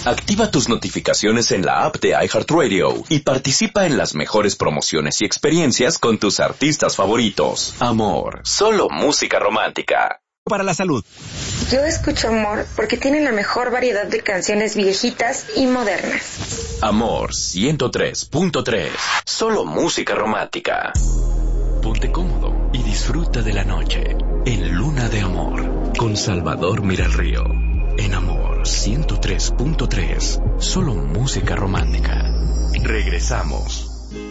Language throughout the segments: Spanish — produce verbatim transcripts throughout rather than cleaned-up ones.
Activa tus notificaciones en la app de iHeartRadio y participa en las mejores promociones y experiencias con tus artistas favoritos. Amor, solo música romántica. Para la salud. Yo escucho Amor porque tiene la mejor variedad de canciones viejitas y modernas. Amor ciento tres punto tres. Solo música romántica. Ponte cómodo y disfruta de la noche en Luna de Amor con Salvador Miralrío. En Amor ciento tres punto tres. Solo música romántica. Regresamos.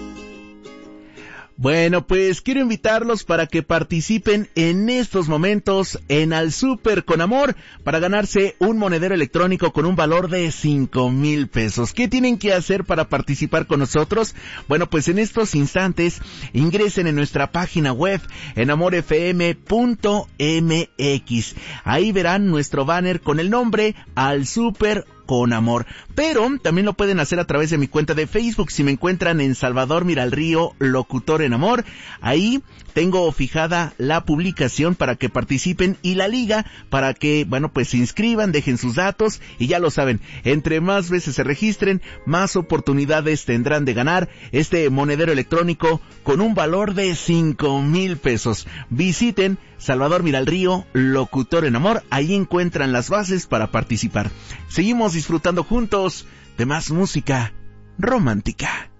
Bueno, pues quiero invitarlos para que participen en estos momentos en Al Súper con Amor para ganarse un monedero electrónico con un valor de cinco mil pesos. ¿Qué tienen que hacer para participar con nosotros? Bueno, pues en estos instantes ingresen en nuestra página web en amor f m punto m x. Ahí verán nuestro banner con el nombre Al Súper con Amor, pero también lo pueden hacer a través de mi cuenta de Facebook. Si me encuentran en Salvador Miralrío, locutor en Amor, ahí tengo fijada la publicación para que participen y la liga para que, bueno, pues se inscriban, dejen sus datos y ya lo saben, entre más veces se registren, más oportunidades tendrán de ganar este monedero electrónico con un valor de cinco mil pesos. Visiten Salvador Miralrío, locutor en Amor, ahí encuentran las bases para participar. Seguimos disfrutando juntos de más música romántica.